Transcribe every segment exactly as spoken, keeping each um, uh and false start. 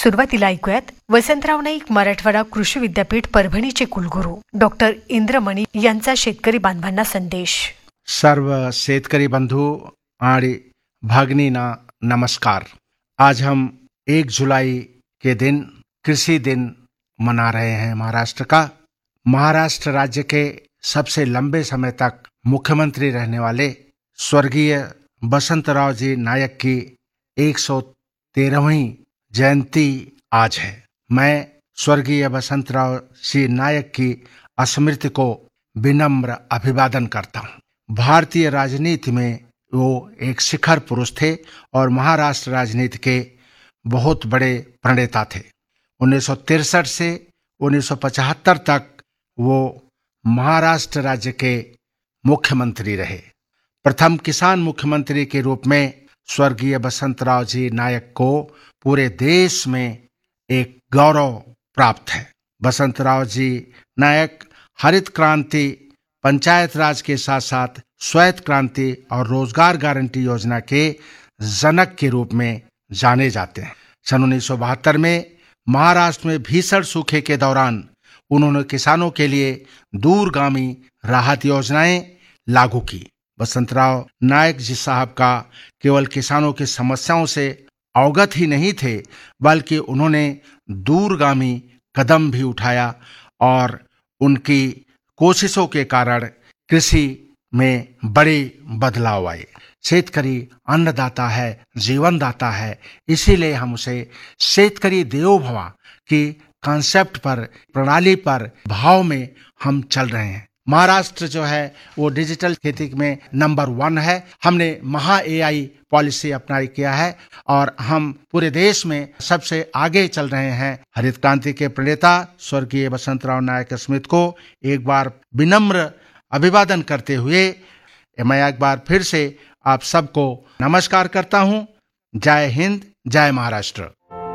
सुरुवातीला ऐकूयात वसंतराव नाईक मराठवाडा कृषी विद्यापीठ परभणीचे कुलगुरू डॉक्टर इंद्रमणी यांचा शेतकरी बांधवांना संदेश। सर्व शेतकरी बंधु आणि भगिनीना नमस्कार। आज हम एक जुलाई के दिन कृषि दिन मना रहे हैं महाराष्ट्र का। महाराष्ट्र राज्य के सबसे लंबे समय तक मुख्यमंत्री रहने वाले स्वर्गीय वसंतराव जी नायक की एक सौ तेरहवीं जयंती आज है। मैं स्वर्गीय वसंतराव जी नायक की स्मृति को विनम्र अभिवादन करता हूँ। भारतीय राजनीति में वो एक शिखर पुरुष थे और महाराष्ट्र राजनीति के बहुत बड़े प्रणेता थे। उन्नीस सौ तिरसठ से उन्नीस सौ पचहत्तर तक वो महाराष्ट्र राज्य के मुख्यमंत्री रहे। प्रथम किसान मुख्यमंत्री के रूप में स्वर्गीय वसंतराव जी नायक को पूरे देश में एक गौरव प्राप्त है। वसंतराव जी नायक हरित क्रांति, पंचायत राज के साथ साथ श्वेत क्रांति और रोजगार गारंटी योजना के जनक के रूप में जाने जाते हैं। सन उन्नीस सौ बहत्तर में महाराष्ट्र में भीषण सूखे के दौरान उन्होंने किसानों के लिए दूरगामी राहत योजनाएं लागू की। वसंतराव नायक जी साहब का केवल किसानों की समस्याओं से अवगत ही नहीं थे, बल्कि उन्होंने दूरगामी कदम भी उठाया और उनकी कोशिशों के कारण कृषि में बड़े बदलाव आए। शेतकरी अन्नदाता है, जीवनदाता है, इसीलिए हम उसे शेतकरी देवो भव की कॉन्सेप्ट पर, प्रणाली पर, भाव में हम चल रहे हैं। महाराष्ट्र जो है वो डिजिटल खेती में नंबर वन है। हमने महा एआई पॉलिसी अपनाई किया है और हम पूरे देश में सबसे आगे चल रहे हैं। हरित क्रांति के प्रणेता स्वर्गीय वसंतराव नायक स्मृति को एक बार विनम्र अभिवादन करते हुए मैं एक बार फिर से आप सबको नमस्कार करता हूँ। जय हिंद, जय महाराष्ट्र।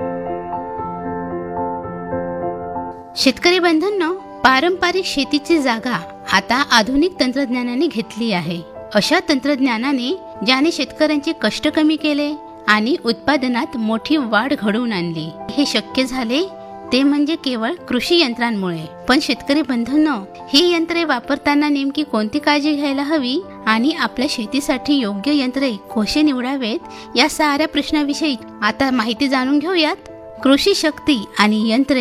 शेतकरी बंधूंनो, पारंपरिक शेतीची जागा आता आधुनिक तंत्रज्ञानाने घेतली आहे। अशा तंत्रज्ञानाने ज्याने शेतकऱ्यांचे कष्ट कमी केले आणि उत्पादनात मोठी वाढ घडवून आणली, हे शक्य झाले ते म्हणजे केवळ कृषी यंत्रांमुळे। पण शेतकरी बंधूंनो, ही यंत्रे वापरताना नेमकी कोणती काळजी घ्यायला हवी आणि आपल्या शेतीसाठी योग्य यंत्रे कशी निवडावेत, या साऱ्या प्रश्नाविषयी आता माहिती जाणून घेऊयात। कृषी शक्ती आणि यंत्रे